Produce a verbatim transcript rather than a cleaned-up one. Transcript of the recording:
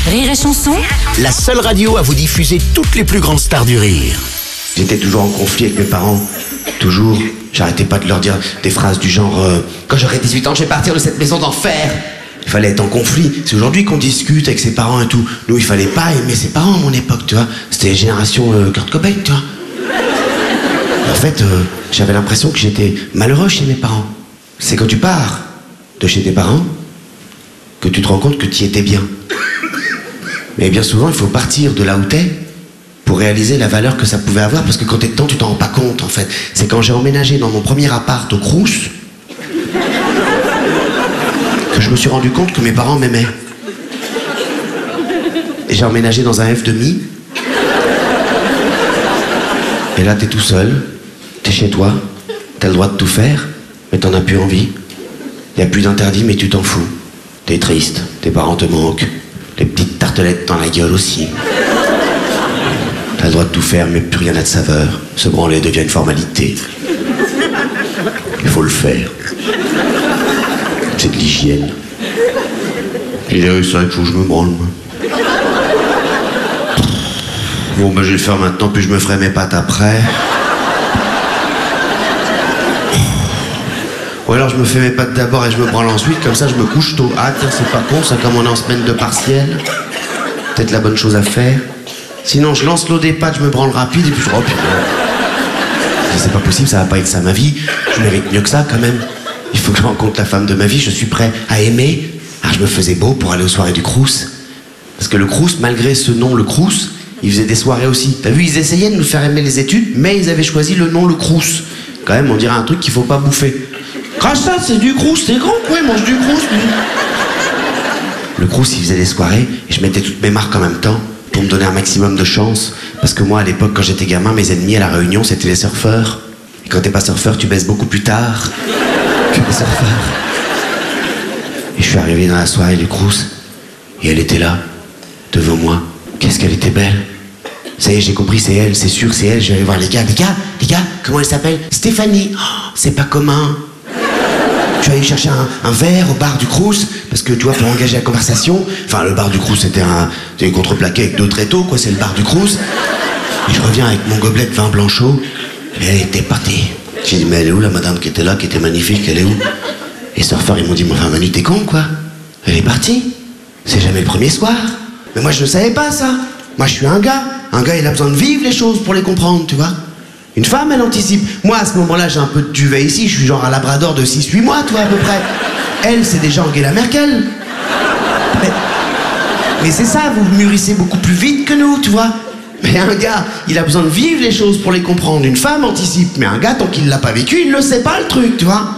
Rire et Chanson, La seule radio à vous diffuser toutes les plus grandes stars du rire. J'étais toujours en conflit avec mes parents. Toujours. J'arrêtais pas de leur dire des phrases du genre euh, quand j'aurai dix-huit ans, je vais partir de cette maison d'enfer. Il fallait être en conflit. C'est aujourd'hui qu'on discute avec ses parents et tout. Nous, il fallait pas aimer ses parents à mon époque, tu vois. C'était génération euh, Kurt Cobain, tu vois. En fait, euh, j'avais l'impression que j'étais malheureux chez mes parents. C'est quand tu pars de chez tes parents que tu te rends compte que tu y étais bien. Mais bien souvent, il faut partir de là où t'es pour réaliser la valeur que ça pouvait avoir, parce que quand t'es dedans, tu t'en rends pas compte, en fait. C'est quand j'ai emménagé dans mon premier appart au Crous que je me suis rendu compte que mes parents m'aimaient. Et j'ai emménagé dans un F demi. Et là, t'es tout seul, t'es chez toi, t'as le droit de tout faire, mais t'en as plus envie. Y a plus d'interdit, mais tu t'en fous. T'es triste, tes parents te manquent, les petites tartelettes dans la gueule aussi. T'as le droit de tout faire, mais plus rien n'a de saveur. Se branler devient une formalité. Il faut le faire. C'est de l'hygiène. Il est c'est vrai qu'il faut que je me branle, moi. Bon, ben je vais le faire maintenant, puis je me ferai mes pattes après. Ou alors je me fais mes pattes d'abord et je me branle ensuite, comme ça je me couche tôt. Ah tiens, c'est pas con, ça, comme on est en semaine de partiel. Peut-être la bonne chose à faire. Sinon, je lance l'eau des pattes, je me branle rapide et puis je... Oh putain. C'est pas possible, ça va pas être ça ma vie. Je mérite mieux que ça quand même. Il faut que je rencontre la femme de ma vie, je suis prêt à aimer. Ah, je me faisais beau pour aller aux soirées du Crous. Parce que le Crous, malgré ce nom, le Crous, ils faisaient des soirées aussi. T'as vu, ils essayaient de nous faire aimer les études, mais ils avaient choisi le nom, le Crous. Quand même, on dirait un truc qu'il faut pas bouffer. Crache ça, c'est du Crous, c'est grand, quoi, il mange du Crous, lui. Le Crous, il faisait des soirées, et je mettais toutes mes marques en même temps, pour me donner un maximum de chance. Parce que moi, à l'époque, quand j'étais gamin, mes ennemis à la Réunion, c'était les surfeurs. Et quand t'es pas surfeur, tu baisses beaucoup plus tard que les surfeurs. Et je suis arrivé dans la soirée du Crous, et elle était là, devant moi. Qu'est-ce qu'elle était belle. Ça y est, j'ai compris, c'est elle, c'est sûr, c'est elle. Je vais aller voir les gars. Les gars, les gars, comment elle s'appelle? Stéphanie. Oh, c'est pas commun. Je suis allé chercher un, un verre au bar du Crous, parce que tu vois, pour engager la conversation. Enfin, le bar du Crous, c'était un, c'était une contreplaqué avec deux tréteaux, quoi, c'est le bar du Crous. Et je reviens avec mon gobelet de vin blanc chaud, et elle était partie. J'ai dit, mais elle est où la madame qui était là, qui était magnifique, elle est où? Les surfeurs, ils m'ont dit, mais enfin, Manu, t'es con, quoi. Elle est partie. C'est jamais le premier soir. Mais moi, je ne savais pas, ça. Moi, je suis un gars. Un gars, il a besoin de vivre les choses pour les comprendre, tu vois. Une femme, elle anticipe. Moi, à ce moment-là, j'ai un peu de duvet ici. Je suis genre un labrador de six huit mois, tu vois, à peu près. Elle, c'est déjà Angela Merkel. Mais, mais c'est ça, vous mûrissez beaucoup plus vite que nous, tu vois. Mais un gars, il a besoin de vivre les choses pour les comprendre. Une femme anticipe. Mais un gars, tant qu'il l'a pas vécu, il ne sait pas, le truc, tu vois.